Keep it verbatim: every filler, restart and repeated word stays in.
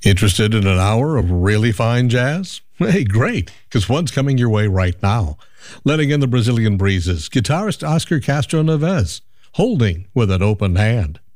Interested in an hour of really fine jazz? Hey, great, because one's coming your way right now. Letting in the Brazilian breezes, guitarist Oscar Castro Neves, Holding with an Open Hand.